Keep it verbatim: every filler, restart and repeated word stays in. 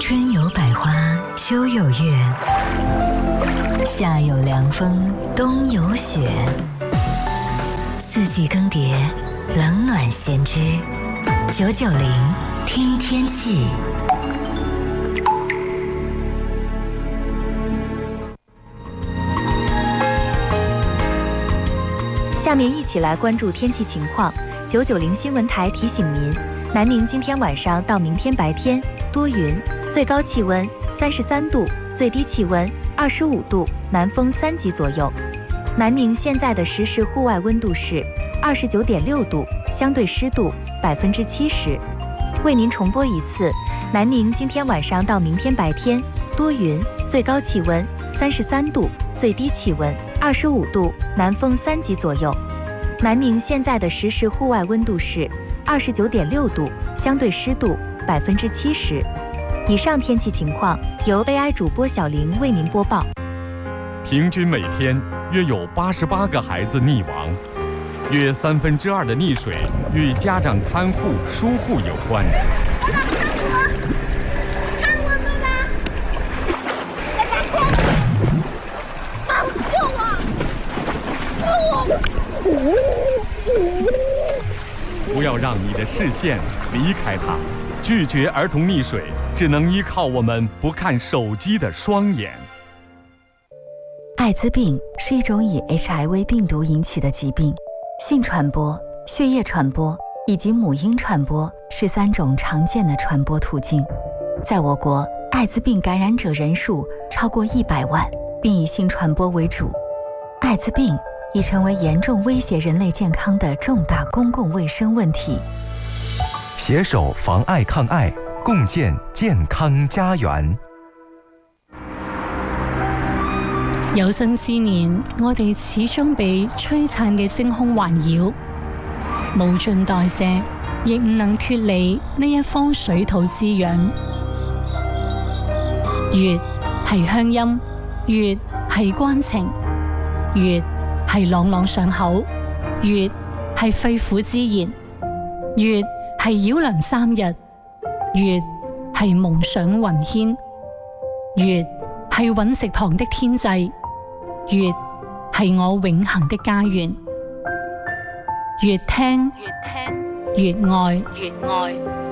春有百花，秋有月，夏有凉风，冬有雪。四季更迭，冷暖先知。九九零听天气。 下面一起来关注天气情况。九九零新闻台提醒您，南宁今天晚上到明天白天多云，最高气温三十三度，最低气温二十五度，南风三级左右。南宁现在的实时户外温度是二十九点六度，相对湿度百分之七十。为您重播一次，南宁今天晚上到明天白天多云，最高气温三十三度，最低气温二十五度，南风三级左右。南宁现在的实时户外温度是二十九点六度，相对湿度百分之七十。以上天气情况由 A I 主播小玲为您播报。 平均每天约有八十八个孩子溺亡，约三分之二的溺水与家长看护疏忽有关。 爸爸看我，看我爸爸，爸爸看我，爸爸救我，救我！ 不要让你的视线离开它，拒绝儿童溺水，只能依靠我们不看手机的双眼。 艾滋病是一种以 H I V 病毒引起的疾病，性传播、血液传播以及母婴传播是三种常见的传播途径。在我国，艾滋病感染者人数超过一百万，并以性传播为主。艾滋病已成为严重威胁人类健康的重大公共卫生问题。 携手防艾抗艾，共建健康家园。 有生之年，我哋始終被璀璨嘅星空環繞，無盡代謝，亦唔能脫離呢一方水土滋養。月係鄉音，月係關情，月係朗朗上口，月係肺腑之言，月係繞梁三日，月係夢想雲牽，月係隕石旁的天際，月係我永恆的家園。越聽越愛，越愛。